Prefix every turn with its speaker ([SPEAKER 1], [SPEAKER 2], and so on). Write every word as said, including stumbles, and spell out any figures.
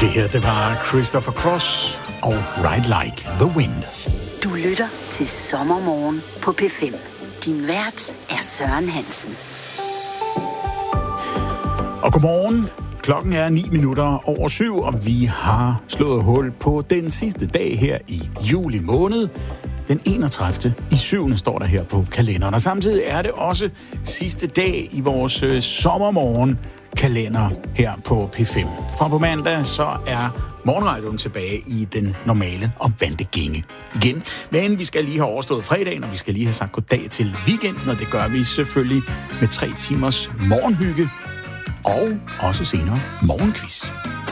[SPEAKER 1] Det her, det var Christopher Cross og Ride Like the Wind.
[SPEAKER 2] Du lytter til Sommermorgen på P fem. Din vært er Søren Hansen.
[SPEAKER 1] Og godmorgen. Klokken er ni minutter over syv, og vi har slået hul på den sidste dag her i juli måned. Den enogtredivte i syvende står der her på kalenderen. Og samtidig er det også sidste dag i vores øh, sommermorgen kalender her på P fem. Fra på mandag så er morgenradioen tilbage i den normale og vante gænge igen. Men vi skal lige have overstået fredagen, og vi skal lige have sagt goddag til weekenden, og det gør vi selvfølgelig med tre timers morgenhygge og også senere morgenquiz.